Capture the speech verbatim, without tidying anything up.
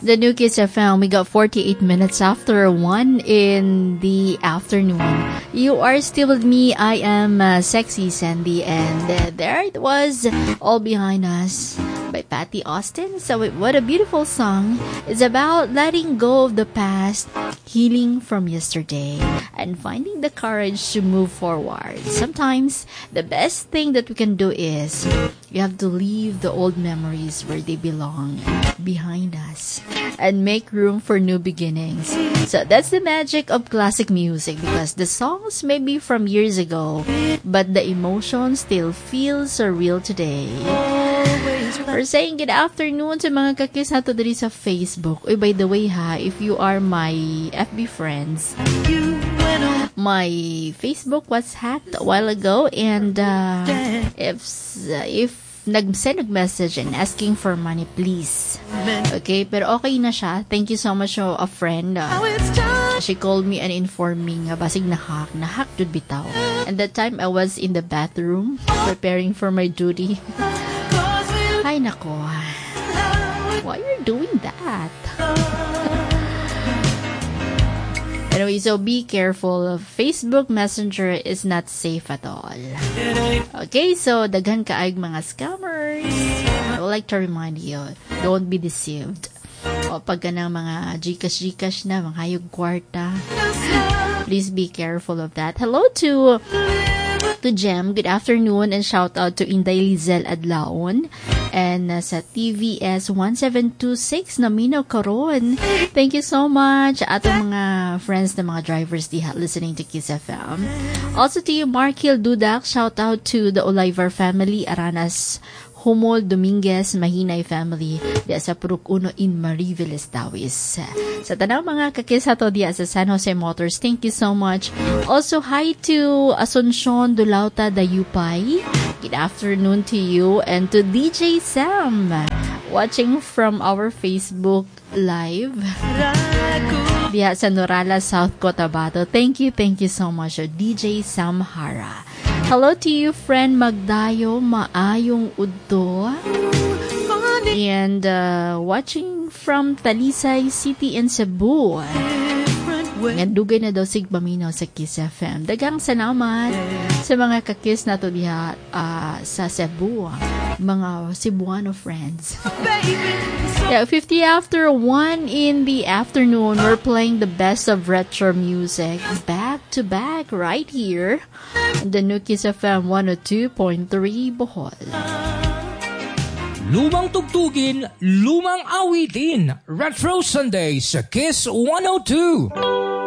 The new Kiss F M, we got forty-eight minutes after one in the afternoon. You are still with me. I am uh, Sexy Sandy, and uh, there it was, All Behind Us by Patty Austin. So it, what a beautiful song. It's about letting go of the past, healing from yesterday, and finding the courage to move forward. Sometimes the best thing that we can do is you have to leave the old memories where they belong, behind us, and make room for new beginnings. So that's the magic of classic music, because the songs may be from years ago, but the emotion still feels so real today. We're saying good afternoon sa mga kakis nato diri sa Facebook. Uy, by the way ha, if you are my F B friends, my Facebook was hacked a while ago, and uh, if if nag-send a message and asking for money, please. Okay, pero okay na siya. Thank you so much, oh, a friend. Uh, she called me and informed me nga basig na hack, na hack jud bitaw. And that time I was in the bathroom preparing for my duty. Ay nako. Why are you doing that? Anyway, so be careful. Facebook Messenger is not safe at all. Okay, so daghan kaayog mga scammers. I would like to remind you, don't be deceived. O pag ganang mga Gcash-Gcash na, mga hayog kwarta, please be careful of that. Hello to to Jem, good afternoon, and shout out to Inday Lizel Adlaon and uh, sa T V S one seven two six na Minaw Karon. Thank you so much atong mga friends na mga drivers diha listening to Kiss F M. Also to you, Markil Dudak, shout out to the Oliver family, Aranas Humol Dominguez Mahinay family diya sa Purok Uno in Mariveles, Dawis. Sa tanang mga kakis ato diya sa San Jose Motors, thank you so much. Also, hi to Asuncion Dulauta Dayupay. Good afternoon to you, and to D J Sam watching from our Facebook Live diya sa Norala, South Cotabato. Thank you, thank you so much, D J Sam Hara. Hello to you, friend Magdayo Maayong Udto. And uh, watching from Talisay City in Cebu. Nandugay na daw sig paminaw sa Kiss F M. Dagang salamat sa mga kakis na to diha uh, sa Cebu. Mga Cebuano friends. Yeah, fifty after one in the afternoon, we're playing the best of retro music back to back right here on the new Kiss F M one oh two point three Bohol. Lumang tugtugin, lumang awitin. Retro Sunday sa Kiss one oh two.